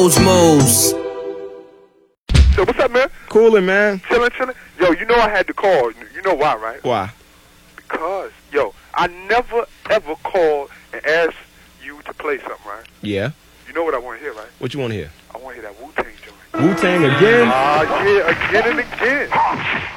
Moves. So what's up, man? Coolin', man. Chillin'. Yo, you know I had to call. You know why, right? Why? Because, yo, I never, ever called and asked you to play something, right? Yeah. You know what I want to hear, right? What you want to hear? I want to hear that Wu-Tang joint. Wu-Tang again? Yeah, again and again.